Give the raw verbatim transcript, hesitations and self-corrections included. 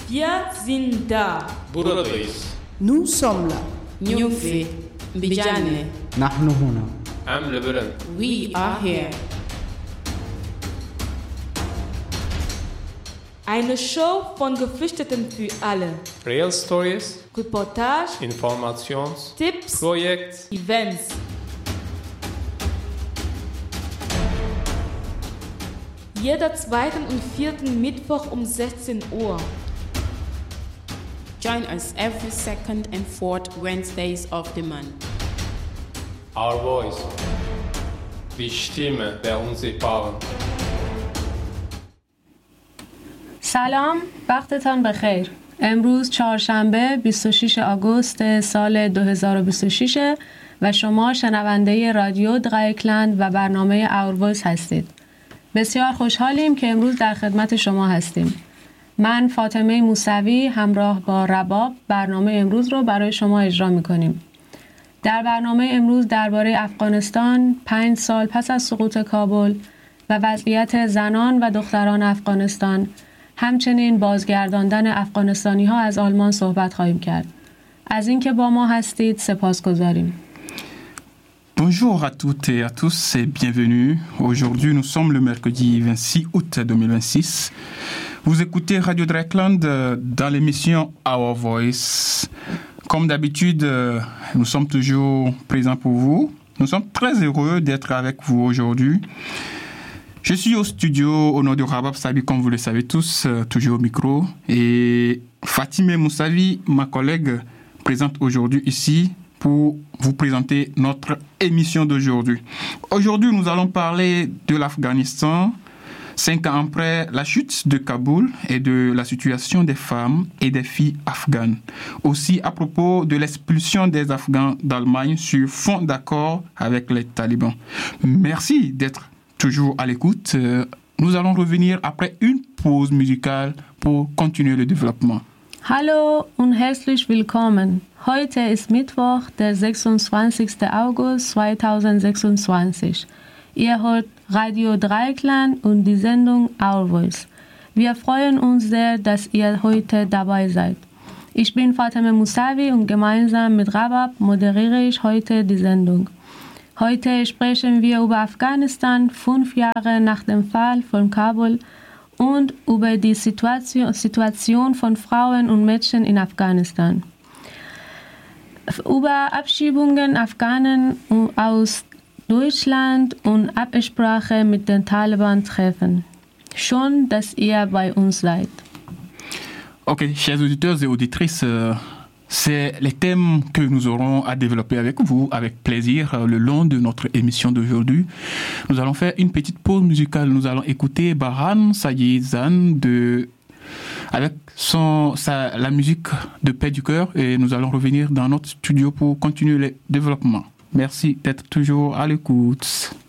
Wir sind da. Buradayız. Nous sommes là. Nyufi, Mbijane. نحن هنا. I'm Lebanon. We are here. Eine Show von Geflüchteten für alle. Real Stories, Reportage, Informations, Tipps, Projekt, Events. Jeder zweiten und vierten Mittwoch um sechzehn Uhr. Join us every second and fourth Wednesdays of the month. Our Voice. Die Stimme der Unsichtbaren. سلام، وقتتان بخیر. امروز چهارشنبه بیست و شش آگوست سال دو هزار و بیست و شش و شما شنونده رادیو درایکلند و برنامه اور وایس هستید. بسیار خوشحالیم که امروز در خدمت شما هستیم. من فاطمه موسوی همراه با رباب برنامه امروز رو برای شما اجرا می‌کنیم. در برنامه امروز درباره افغانستان، پنج سال پس از سقوط کابل و وضعیت زنان و دختران افغانستان، همچنین بازگرداندن افغانستانی‌ها از آلمان صحبت خواهیم کرد. از اینکه با ما هستید سپاسگزاریم. Bonjour à toutes et à tous et bienvenue. Aujourd'hui, nous sommes le mercredi vingt-six août deux mille vingt-six. Vous écoutez Radio Dreieckland dans l'émission Our Voice. Comme d'habitude, nous sommes toujours présents pour vous. Nous sommes très heureux d'être avec vous aujourd'hui. Je suis au studio au nom de Rabab Sabi, comme vous le savez tous, toujours au micro. Et Fatime Moussavi, ma collègue, présente aujourd'hui ici pour vous présenter notre émission d'aujourd'hui. Aujourd'hui, nous allons parler de l'Afghanistan, cinq ans après la chute de Kaboul et de la situation des femmes et des filles afghanes. Aussi à propos de l'expulsion des Afghans d'Allemagne sur fond d'accord avec les talibans. Merci d'être toujours à l'écoute. Nous allons revenir après une pause musicale pour continuer le développement. Hallo und herzlich willkommen. Heute ist Mittwoch, der sechsundzwanzigster August zweitausendsechsundzwanzig. Ihr hört Radio Dreieckland und die Sendung Our Voice. Wir freuen uns sehr, dass ihr heute dabei seid. Ich bin Fatime Moussavi und gemeinsam mit Rabab moderiere ich heute die Sendung. Heute sprechen wir über Afghanistan, fünf Jahre nach dem Fall von Kabul und über die Situation, Situation von Frauen und Mädchen in Afghanistan. Über Abschiebungen Afghanen aus Deutschland und Absprache mit den Taliban treffen. Schön, dass ihr bei uns seid. Ok, chers auditeurs et auditrices, euh, c'est les thèmes que nous aurons à développer avec vous, avec plaisir, euh, le long de notre émission d'aujourd'hui. Nous allons faire une petite pause musicale. Nous allons écouter Baran Sayezan de avec son, sa, la musique de Paix du Cœur et nous allons revenir dans notre studio pour continuer le développement. Merci d'être toujours à l'écoute.